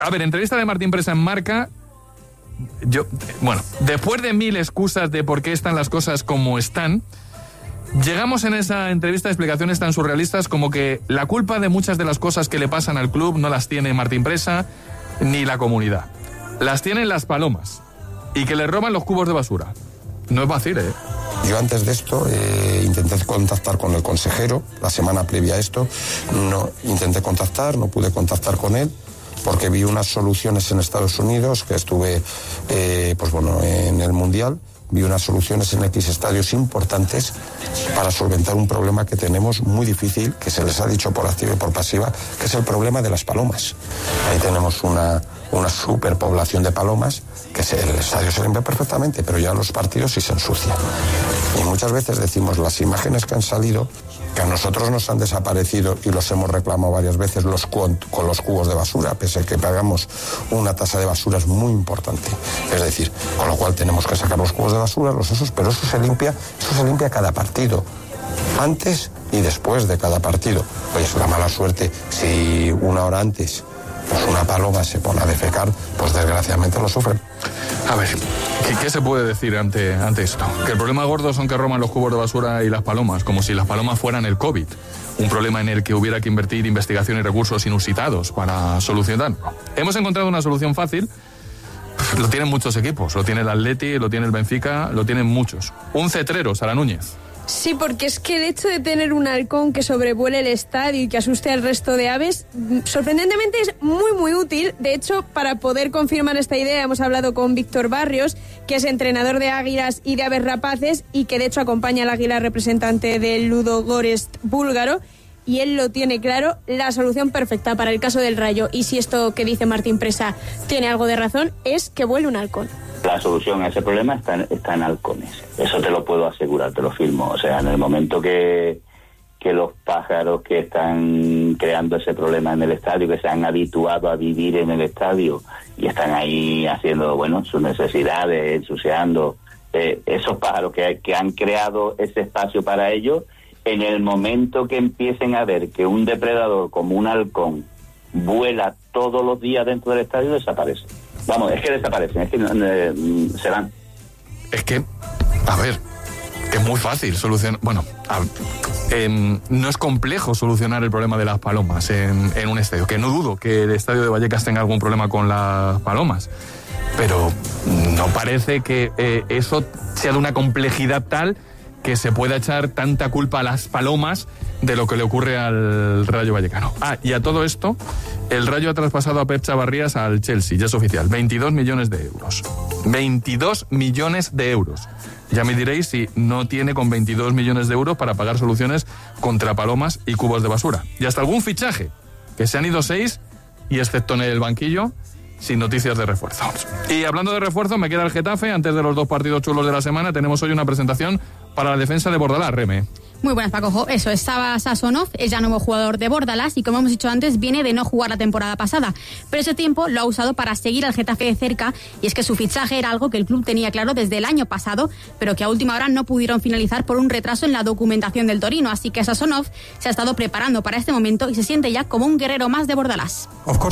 A ver, entrevista de Martín Presa en Marca. Después de 1000 excusas de por qué están las cosas como están, llegamos en esa entrevista a explicaciones tan surrealistas como que la culpa de muchas de las cosas que le pasan al club no las tiene Martín Presa ni la comunidad. Las tienen las palomas. Y que le roban los cubos de basura. No es fácil, ¿eh? Yo antes de esto intenté contactar con el consejero, la semana previa a esto, no pude contactar con él, porque vi unas soluciones en Estados Unidos, que estuve en el Mundial, vi unas soluciones en X estadios importantes para solventar un problema que tenemos muy difícil, que se les ha dicho por activa y por pasiva, que es el problema de las palomas. Ahí tenemos una superpoblación de palomas, que el estadio se limpia perfectamente, pero ya los partidos sí se ensucian. Y muchas veces decimos, las imágenes que han salido, que a nosotros nos han desaparecido y los hemos reclamado varias veces con los cubos de basura, pese a que pagamos una tasa de basuras muy importante. Es decir, con lo cual tenemos que sacar los cubos de basura, los esos, pero eso se limpia cada partido, antes y después de cada partido. Oye, es una mala suerte si una hora antes pues una paloma se pone a defecar, pues desgraciadamente lo sufren. A ver, ¿qué se puede decir ante esto? Que el problema gordo son que roban los cubos de basura y las palomas, como si las palomas fueran el COVID. Un problema en el que hubiera que invertir investigación y recursos inusitados para solucionarlo. Hemos encontrado una solución fácil. Lo tienen muchos equipos. Lo tiene el Atleti, lo tiene el Benfica, lo tienen muchos. Un cetrero, Sara Núñez. Sí, porque es que el hecho de tener un halcón que sobrevuele el estadio y que asuste al resto de aves, sorprendentemente es muy, muy útil. De hecho, para poder confirmar esta idea, hemos hablado con Víctor Barrios, que es entrenador de águilas y de aves rapaces y que de hecho acompaña al águila representante del Ludogorets búlgaro. Y él lo tiene claro, la solución perfecta para el caso del Rayo. Y si esto que dice Martín Presa tiene algo de razón, es que vuele un halcón. La solución a ese problema está en halcones. Eso te lo puedo asegurar, te lo firmo. O sea, en el momento que los pájaros que están creando ese problema en el estadio, que se han habituado a vivir en el estadio y están ahí haciendo, sus necesidades, ensuciando, esos pájaros que han creado ese espacio para ellos, en el momento que empiecen a ver que un depredador como un halcón vuela todos los días dentro del estadio, desaparece. Es que desaparecen, es que se van. Es que, que es muy fácil solucionar. No es complejo solucionar el problema de las palomas en un estadio. Que no dudo que el estadio de Vallecas tenga algún problema con las palomas. Pero no parece que eso sea de una complejidad tal que se pueda echar tanta culpa a las palomas de lo que le ocurre al Rayo Vallecano. Y a todo esto, el Rayo ha traspasado a Pep Chavarrías al Chelsea, ya es oficial, 22 millones de euros. 22 millones de euros. Ya me diréis si no tiene con 22 millones de euros para pagar soluciones contra palomas y cubos de basura. Y hasta algún fichaje, que se han ido 6, y excepto en el banquillo, sin noticias de refuerzos. Y hablando de refuerzos, me queda el Getafe. Antes de los 2 partidos chulos de la semana, tenemos hoy una presentación para la defensa de Bordalás, Reme. Muy buenas, Paco. Eso es Sava Sasonov, es ya nuevo jugador de Bordalás y, como hemos dicho antes, viene de no jugar la temporada pasada. Pero ese tiempo lo ha usado para seguir al Getafe de cerca, y es que su fichaje era algo que el club tenía claro desde el año pasado, pero que a última hora no pudieron finalizar por un retraso en la documentación del Torino. Así que Sasonov se ha estado preparando para este momento y se siente ya como un guerrero más de Bordalás.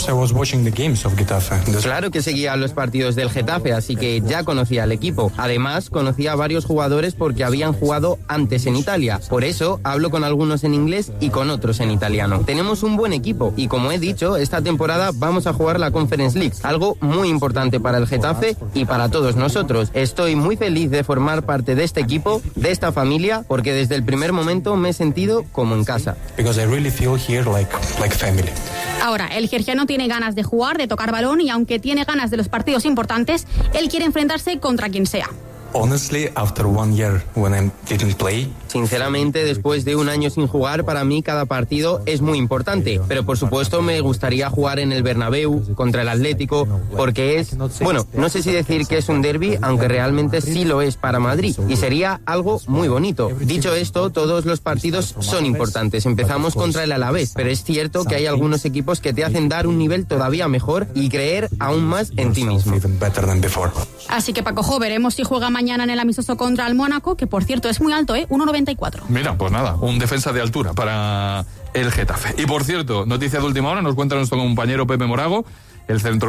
Claro que seguía los partidos del Getafe, así que ya conocía al equipo. Además, conocía a varios jugadores porque habían jugado antes en Italia. Por eso hablo con algunos en inglés y con otros en italiano. Tenemos un buen equipo y, como he dicho, esta temporada vamos a jugar la Conference League, algo muy importante para el Getafe y para todos nosotros. Estoy muy feliz de formar parte de este equipo, de esta familia, porque desde el primer momento me he sentido como en casa. Ahora, el georgiano tiene ganas de jugar, de tocar balón, y aunque tiene ganas de los partidos importantes, él quiere enfrentarse contra quien sea. Sinceramente, después de un año sin jugar, para mí cada partido es muy importante, pero por supuesto me gustaría jugar en el Bernabéu contra el Atlético, porque es, no sé si decir que es un derbi, aunque realmente sí lo es para Madrid, y sería algo muy bonito. Dicho esto, todos los partidos son importantes. Empezamos contra el Alavés, pero es cierto que hay algunos equipos que te hacen dar un nivel todavía mejor y creer aún más en ti mismo. Así que, Paco, veremos si juega mañana en el amistoso contra el Mónaco, que por cierto es muy alto, 1,94. Mira, pues nada, un defensa de altura para el Getafe. Y por cierto, noticia de última hora, nos cuenta nuestro compañero Pepe Morago, el centro